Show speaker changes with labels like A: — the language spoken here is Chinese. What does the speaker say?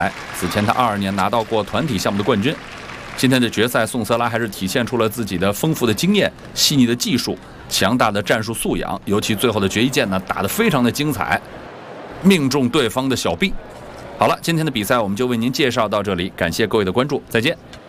A: 此前他22年拿到过团体项目的冠军。今天的决赛，宋瑟拉还是体现出了自己的丰富的经验、细腻的技术、强大的战术素养，尤其最后的决一剑呢，打得非常的精彩，命中对方的小臂。好了，今天的比赛我们就为您介绍到这里，感谢各位的关注，再见。